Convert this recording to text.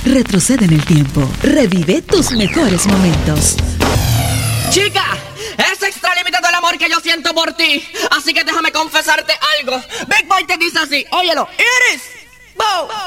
Retrocede en el tiempo. Revive tus mejores momentos. Chica, es extralimitado el amor que yo siento por ti. Así que déjame confesarte algo. Big Boy te dice así, óyelo, Iris. Bow.